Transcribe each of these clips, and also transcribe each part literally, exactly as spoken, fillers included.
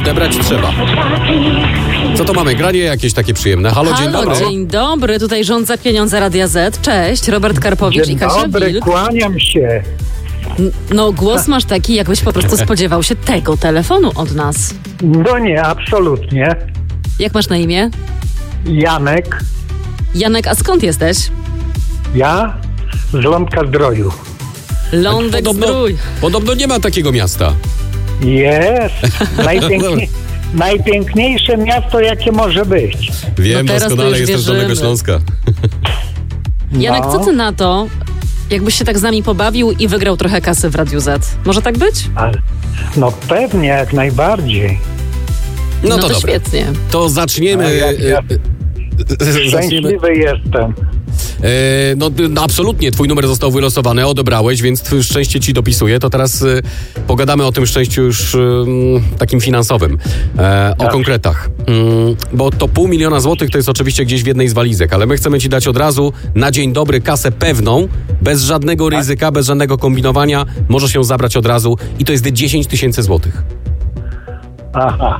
odebrać trzeba. Co to mamy? Granie jakieś takie przyjemne. Halo, Halo, dzień dobry. dzień dobry. Tutaj rządza pieniądze Radia Z. Cześć, Robert Karpowicz Dzień i Kasia dobry, Wilk. kłaniam się. No, głos masz taki, jakbyś po prostu spodziewał się tego telefonu od nas. No nie, absolutnie. Jak masz na imię? Janek, Janek, a skąd jesteś? ja z Lądka Zdroju. Lądek Podobno, Zdrój. podobno nie ma takiego miasta. Jest. Najpięknie, najpiękniejsze miasto, jakie może być. Wiem, No teraz to doskonale już jestem z Dolnego wierzymy. Śląska. Janek, No. co ty na to, jakbyś się tak z nami pobawił i wygrał trochę kasy w Radiu Z? Może tak być? Ale, no pewnie, jak najbardziej. No, No to, to dobra. świetnie. To zaczniemy... A jak ja- e, e, Zaczniemy. Szczęśliwy jestem. E, no, no absolutnie, twój numer został wylosowany, odebrałeś, więc twoje szczęście ci dopisuje. To teraz e, pogadamy o tym szczęściu już e, takim finansowym, e, o Tak. konkretach. Mm, bo to pół miliona złotych to jest oczywiście gdzieś w jednej z walizek, ale my chcemy ci dać od razu na dzień dobry kasę pewną, bez żadnego ryzyka, bez żadnego kombinowania. Możesz ją zabrać od razu i to jest dziesięć tysięcy złotych. Aha.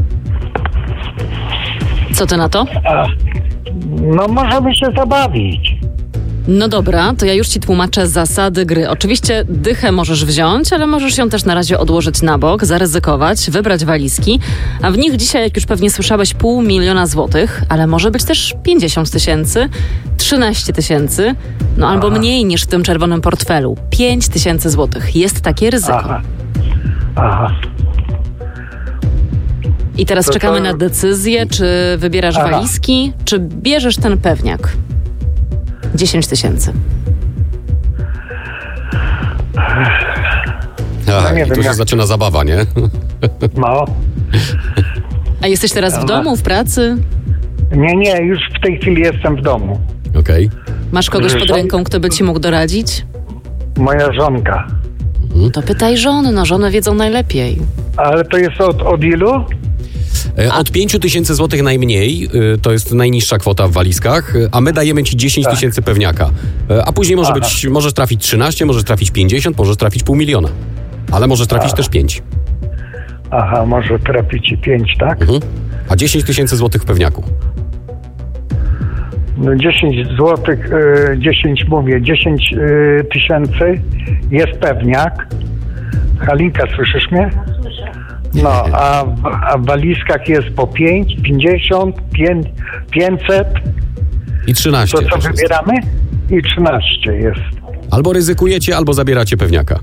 Co ty na to? A, no możemy się zabawić. No dobra, to ja już ci tłumaczę zasady gry. Oczywiście dychę możesz wziąć, ale możesz ją też na razie odłożyć na bok, zaryzykować, wybrać walizki, a w nich dzisiaj, jak już pewnie słyszałeś, pół miliona złotych, ale może być też pięćdziesiąt tysięcy, trzynaście tysięcy, no albo mniej niż w tym czerwonym portfelu, pięć tysięcy złotych. Jest takie ryzyko. Aha. Aha. I teraz To czekamy to- na decyzję, czy wybierasz Aha. walizki, czy bierzesz ten pewniak. dziesięć tysięcy. Ach, nie i wiem, tu się jak- zaczyna zabawa, nie? No. A jesteś teraz w domu, w pracy? Nie, nie, już w tej chwili jestem w domu. Okej. Masz kogoś pod Zresztą- ręką, kto by ci mógł doradzić? Moja żonka. To pytaj żony, no żony wiedzą najlepiej. Ale to jest od, od ilu? E, Od pięć tysięcy złotych najmniej, y, to jest najniższa kwota w walizkach, y, a my dajemy ci dziesięć tysięcy pewniaka. E, A później może Aha. być, możesz trafić trzynaście, możesz trafić pięćdziesiąt, możesz trafić pół miliona. Ale możesz trafić też pięć. Aha, może trafić i pięć, tak? Mhm. A dziesięć tysięcy złotych w pewniaku. No dziesięć złotych, y, dziesięć mówię, dziesięć y, tysięcy jest pewniak. Halinka, słyszysz mnie? No, a, w- a w walizkach jest po pięć, pięćdziesiąt, pięć, pięćset. I trzynaście. To co też jest. wybieramy? I trzynaście jest. Albo ryzykujecie, albo zabieracie pewniaka.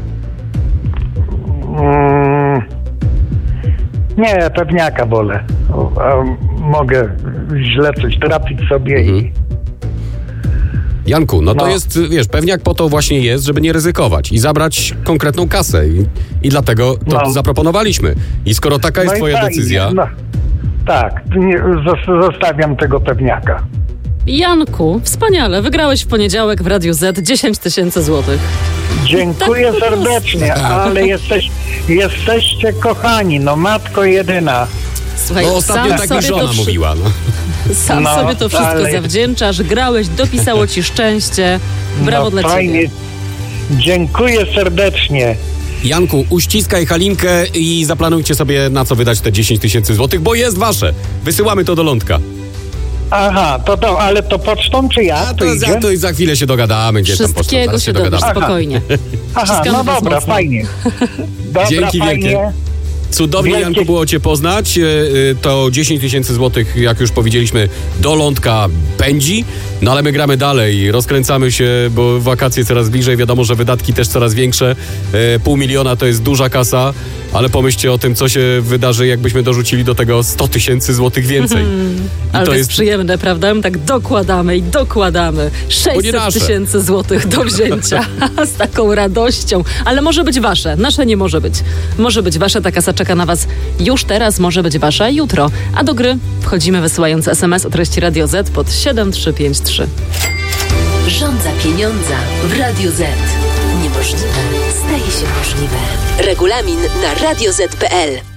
Mm, nie, pewniaka wolę. O, a mogę źle coś trafić sobie i... Janku, no to No. jest, wiesz, pewniak po to właśnie jest, żeby nie ryzykować i zabrać konkretną kasę. I, i dlatego to No. zaproponowaliśmy. I skoro taka jest No i twoja fajnie, decyzja... No, tak, nie, zos- zostawiam tego pewniaka. Janku, wspaniale, wygrałeś w poniedziałek w Radiu Z dziesięć tysięcy złotych. Dziękuję Tak po prostu. serdecznie, ale jesteś, jesteście kochani, no matko jedyna. Słuchaj, No ostatnio sam tak mi sobie żona to wszy- mówiła. No. Sam No, sobie to wszystko ale- zawdzięczasz, grałeś, dopisało ci szczęście. Brawo no, dla fajnie. ciebie. Dziękuję serdecznie. Janku, uściskaj Halinkę i zaplanujcie sobie, na co wydać te dziesięć tysięcy złotych, bo jest wasze. Wysyłamy to do Lądka. Aha, to to, ale to pocztą czy ja? A to to, idzie? za, to za chwilę się dogadamy. Gdzie tam pocztą, Wszystkiego zaraz się dowiesz, dogadamy. spokojnie. Aha, Ściskamy no was dobra, mocno. fajnie. Dobra, Dzięki fajnie. wielkie. Cudownie, Wielkie- Janku, było cię poznać. E, e, To dziesięć tysięcy złotych, jak już powiedzieliśmy, do Lądka pędzi. No ale my gramy dalej, rozkręcamy się, bo wakacje coraz bliżej. Wiadomo, że wydatki też coraz większe. E, Pół miliona to jest duża kasa, ale pomyślcie o tym, co się wydarzy, jakbyśmy dorzucili do tego sto tysięcy złotych więcej. I Ale to to jest jest... przyjemne, prawda? My tak dokładamy i dokładamy. sześćset nasze. tysięcy złotych do wzięcia. Z taką radością. Ale może być wasze. Nasze nie może być. Może być wasze. Ta kasa czeka na was już teraz. Może być wasza jutro. A do gry wchodzimy wysyłając es em es o treści Radio Z pod siedem trzy pięć trzy. Rządza pieniądza w Radiu Z. Niemożliwe staje się możliwe. Regulamin na radio zet kropka pe el.